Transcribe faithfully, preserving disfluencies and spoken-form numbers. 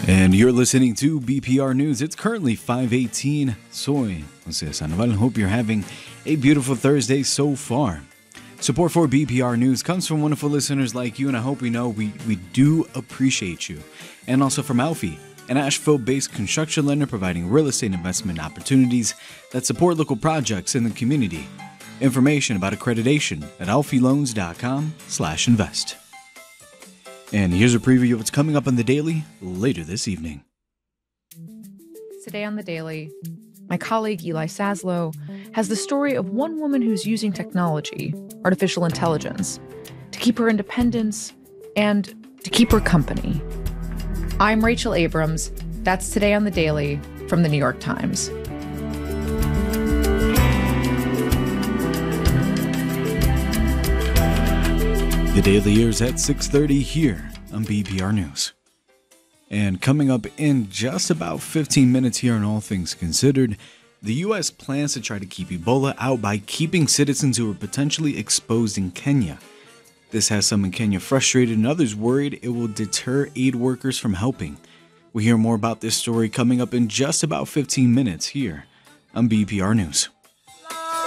And you're listening to B P R News. It's currently five eighteen. Soy Jose Sandoval. Hope you're having a beautiful Thursday so far. Support for B P R News comes from wonderful listeners like you, and I hope we know we, we do appreciate you. And also from Alfie, an Asheville-based construction lender providing real estate investment opportunities that support local projects in the community. Information about accreditation at alfieloans.com slash invest. And here's a preview of what's coming up on The Daily later this evening. Today on The Daily, my colleague Eli Saslow has the story of one woman who's using technology, artificial intelligence, to keep her independence and to keep her company. I'm Rachel Abrams. That's Today on The Daily from The New York Times. The Daily airs at six thirty here on B P R News. And coming up in just about fifteen minutes here on All Things Considered, the U S plans to try to keep Ebola out by keeping citizens who are potentially exposed in Kenya. This has some in Kenya frustrated and others worried it will deter aid workers from helping. We'll hear more about this story coming up in just about fifteen minutes here on B P R News.